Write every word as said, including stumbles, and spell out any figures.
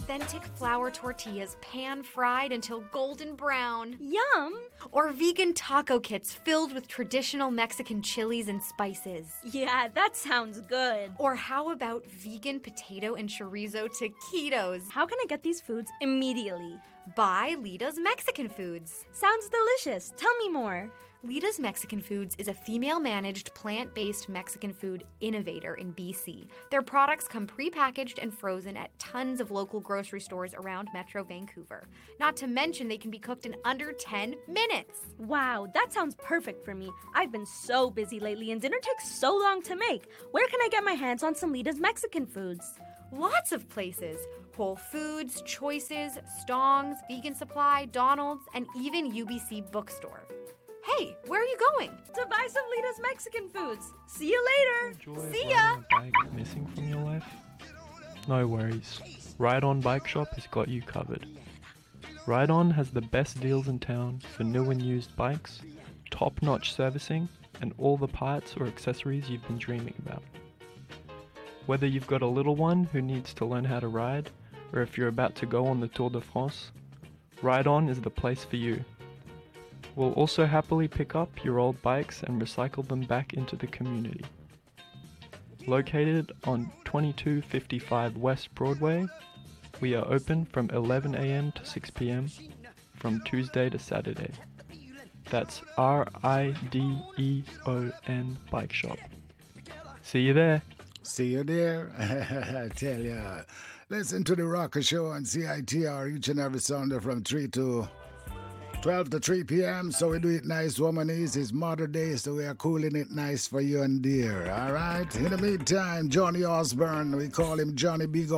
authentic flour tortillas pan-fried until golden brown. Yum! Or vegan taco kits filled with traditional Mexican chilies and spices. Yeah, that sounds good. Or how about vegan potato and chorizo taquitos? How can I get these foods immediately? Buy Lida's Mexican Foods. Sounds delicious. Tell me more. Lida's Mexican Foods is a female-managed, plant-based Mexican food innovator in B C. Their products come pre-packaged and frozen at tons of local grocery stores around Metro Vancouver. Not to mention they can be cooked in under ten minutes. Wow, that sounds perfect for me. I've been so busy lately and dinner takes so long to make. Where can I get my hands on some Lida's Mexican Foods? Lots of places. Whole Foods, Choices, Stong's, Vegan Supply, Donald's, and even U B C Bookstore. Hey, where are you going? To buy some Lida's Mexican Foods. See you later. Enjoy See ya. a bike missing from your life? No worries. Ride On Bike Shop has got you covered. Ride On has the best deals in town for new and used bikes, top-notch servicing, and all the parts or accessories you've been dreaming about. Whether you've got a little one who needs to learn how to ride, or if you're about to go on the Tour de France, Ride On is the place for you. We'll also happily pick up your old bikes and recycle them back into the community. Located on twenty-two fifty-five West Broadway, we are open from eleven a.m. to six p.m. from Tuesday to Saturday. That's R I D E O N Bike Shop. See you there. See you there. I tell ya. Listen to the Rocker Show on C I T R each and every Sunday from three to twelve to three p.m. So we do it nice, woman. It's Mother Day, so we are cooling it nice for you and dear. All right? In the meantime, Johnny Osborne, we call him Johnny Big